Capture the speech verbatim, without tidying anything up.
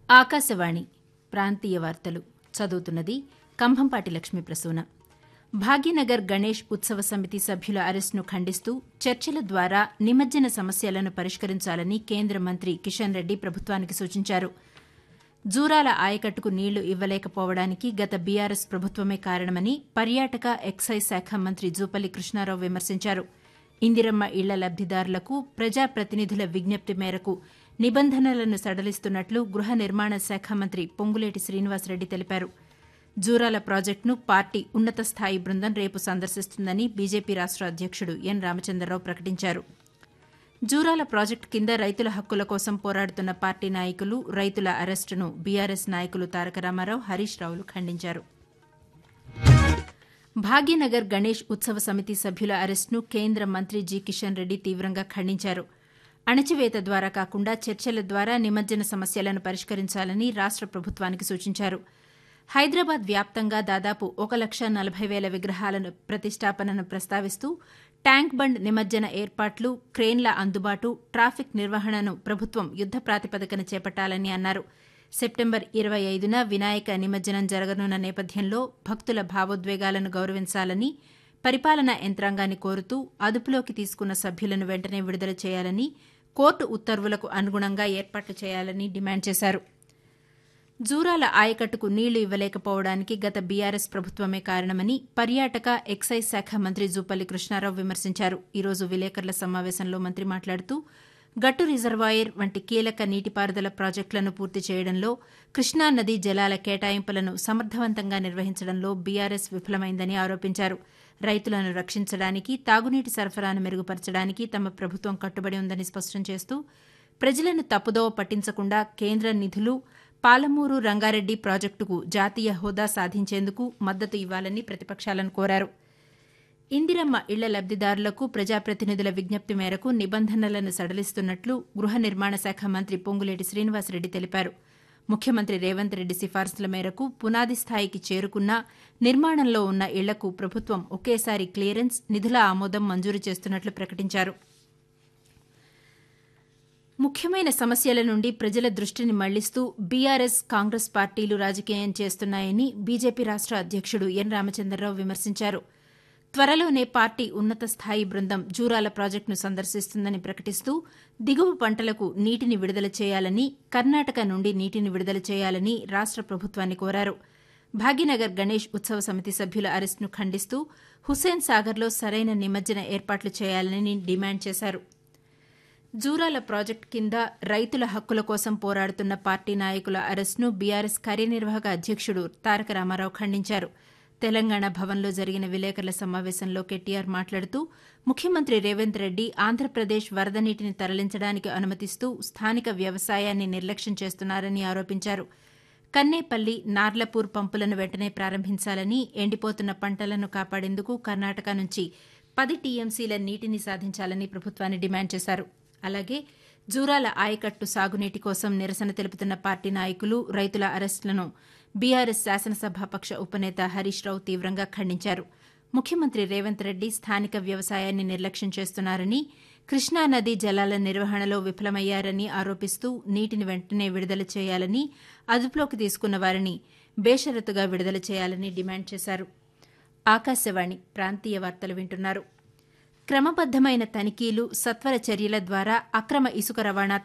ఆకాశవాణి ప్రాంతీయ వార్తలు చదువుతున్నది కంభంపాటి లక్ష్మీ ప్రసూన. భాగ్యనగర్ గణేష్ ఉత్సవ సమితి సభ్యుల అరెస్టును ఖండిస్తూ చర్చల ద్వారా నిమజ్జన సమస్యలను పరిష్కరించాలని కేంద్ర మంత్రి కిషన్ రెడ్డి ప్రభుత్వానికి సూచించారు. జూరాల ఆయకట్టుకు నీళ్లు ఇవ్వలేకపోవడానికి గత బీఆర్ఎస్ ప్రభుత్వమే కారణమని పర్యాటక ఎక్సైజ్ శాఖ మంత్రి జూపల్లి కృష్ణారావు విమర్శించారు. ఇందిరమ్మ ఇళ్ల లబ్దిదారులకు ప్రజాప్రతినిధుల విజ్ఞప్తి మేరకు నిబంధనలను సడలిస్తున్నట్లు గృహ నిర్మాణ శాఖ మంత్రి పొంగులేటి శ్రీనివాసరెడ్డి తెలిపారు. జూరాల ప్రాజెక్టును పార్టీ ఉన్నత స్థాయి బృందం రేపు సందర్శిస్తుందని బీజేపీ రాష్ట అధ్యక్షుడు ఎన్ రామచంద్రరావు ప్రకటించారు. జూరాల ప్రాజెక్టు కింద రైతుల హక్కుల కోసం పోరాడుతున్న పార్టీ నాయకులు, రైతుల అరెస్టును బీఆర్ఎస్ నాయకులు తారక రామారావు, హరీష్ రావులు ఖండించారు. భాగ్యనగర్ గణేష్ ఉత్సవ సమితి సభ్యుల అరెస్టును కేంద్ర మంత్రి జి కిషన్ రెడ్డి తీవ్రంగా ఖండించారు. అణచివేత ద్వారా కాకుండా చర్చల ద్వారా నిమజ్జన సమస్యలను పరిష్కరించాలని రాష్ట ప్రభుత్వానికి సూచించారు. హైదరాబాద్ వ్యాప్తంగా దాదాపు ఒక లక్ష నలభై వేల విగ్రహాల ప్రతిష్టాపనను ప్రస్తావిస్తూ ట్యాంక్ బండ్ నిమజ్జన ఏర్పాట్లు, క్రేన్ల అందుబాటు, ట్రాఫిక్ నిర్వహణను ప్రభుత్వం యుద్ద ప్రాతిపదికన చేపట్టాలని అన్నారు. సెప్టెంబర్ ఇరవై ఐదున వినాయక నిమజ్జనం జరగనున్న నేపథ్యంలో భక్తుల భావోద్వేగాలను గౌరవించాలని పరిపాలనా యంత్రాంగాన్ని కోరుతూ అదుపులోకి తీసుకున్న సభ్యులను వెంటనే విడుదల చేయాలని, కోర్టు ఉత్తర్వులకు అనుగుణంగా ఏర్పాట్లు చేయాలని డిమాండ్ చేశారు. జూరాల ఆయకట్టుకు నీళ్లు ఇవ్వలేకపోవడానికి గత బీఆర్ఎస్ ప్రభుత్వమే కారణమని పర్యాటక ఎక్సైజ్ శాఖ మంత్రి జూపల్లి కృష్ణారావు విమర్శించారు. ఈ రోజు విలేకరుల సమావేశంలో మంత్రి మాట్లాడుతూ గట్టు రిజర్వాయర్ వంటి కీలక నీటిపారుదల ప్రాజెక్టులను పూర్తి చేయడంలో, కృష్ణా నదీ జలాల కేటాయింపులను సమర్థవంతంగా నిర్వహించడంలో బీఆర్ఎస్ విఫలమైందని ఆరోపించారు. రైతులను రక్షించడానికి, తాగునీటి సరఫరాను మెరుగుపరచడానికి తమ ప్రభుత్వం కట్టుబడి ఉందని స్పష్టం చేస్తూ ప్రజలను తప్పుదోవ పట్టించకుండా కేంద్ర నిధులు పాలమూరు రంగారెడ్డి ప్రాజెక్టుకు జాతీయ హోదా సాధించేందుకు మద్దతు ఇవ్వాలని ప్రతిపక్షాలను కోరారు. ఇందిరమ్మ ఇళ్ల లబ్దిదారులకు ప్రజాప్రతినిధుల విజ్ఞప్తి మేరకు నిబంధనలను సడలిస్తున్నట్లు గృహ నిర్మాణ శాఖ మంత్రి పొంగులేటి శ్రీనివాసరెడ్డి తెలిపారు. ముఖ్యమంత్రి రేవంత్ రెడ్డి సిఫార్సుల మేరకు పునాది స్థాయికి చేరుకున్న నిర్మాణంలో ఉన్న ఇళ్లకు ప్రభుత్వం ఒకేసారి క్లియరెన్స్, నిధుల ఆమోదం మంజూరు చేస్తున్నట్లు ప్రకటించారు. ముఖ్యమైన సమస్యల నుండి ప్రజల దృష్టిని మళ్లిస్తూ బీఆర్ఎస్, కాంగ్రెస్ పార్టీలు రాజకీయం చేస్తున్నాయని బీజేపీ రాష్ట అధ్యక్షుడు ఎన్ రామచంద్రరావు విమర్శించారు. త్వరలోనే పార్టీ ఉన్నత స్థాయి బృందం జూరాల ప్రాజెక్టును సందర్శిస్తుందని ప్రకటిస్తూ దిగువ పంటలకు నీటిని విడుదల చేయాలని, కర్ణాటక నుండి నీటిని విడుదల చేయాలని రాష్ట ప్రభుత్వాన్ని కోరారు. భాగ్యనగర్ గణేష్ ఉత్సవ సమితి సభ్యుల అరెస్టును ఖండిస్తూ హుస్సేన్ సాగర్లో సరైన నిమజ్జన ఏర్పాట్లు చేయాలని డిమాండ్ చేశారు. జూరాల ప్రాజెక్టు కింద రైతుల హక్కుల కోసం పోరాడుతున్న పార్టీ నాయకుల అరెస్టును బీఆర్ఎస్ కార్యనిర్వాహక అధ్యక్షుడు తారక రామారావు ఖండించారు. తెలంగాణ భవన్లో జరిగిన విలేకరుల సమావేశంలో కేటీఆర్ మాట్లాడుతూ ముఖ్యమంత్రి రేవంత్ రెడ్డి ఆంధ్రప్రదేశ్ వరద నీటిని తరలించడానికి అనుమతిస్తూ స్థానిక వ్యవసాయాన్ని నిర్లక్ష్యం చేస్తున్నారని ఆరోపించారు. కన్నేపల్లి, నార్లపూర్ పంపులను వెంటనే ప్రారంభించాలని, ఎండిపోతున్న పంటలను కాపాడేందుకు కర్ణాటక నుంచి పది టీఎంసీల నీటిని సాధించాలని ప్రభుత్వాన్ని డిమాండ్ చేశారు. అలాగే జూరాల ఆయకట్టు సాగునీటి కోసం నిరసన తెలుపుతున్న పార్టీ నాయకులు, రైతుల అరెస్టులను బీఆర్ఎస్ శాసనసభాపక్ష ఉపనేత హరీష్ రావు తీవ్రంగా ఖండించారు. ముఖ్యమంత్రి రేవంత్ రెడ్డి స్థానిక వ్యవసాయాన్ని నిర్లక్ష్యం చేస్తున్నారని, కృష్ణానదీ జలాల నిర్వహణలో విఫలమయ్యారని ఆరోపిస్తూ నీటిని వెంటనే విడుదల చేయాలని, అదుపులోకి తీసుకున్న వారిని బేషరతుగా విడుదల చేయాలని డిమాండ్ చేశారు. ఆకాశవాణి ప్రాంతీయ వార్తలు వింటున్నారు. క్రమబద్దమైన తనిఖీలు, సత్వర చర్యల ద్వారా అక్రమ ఇసుక రవాణా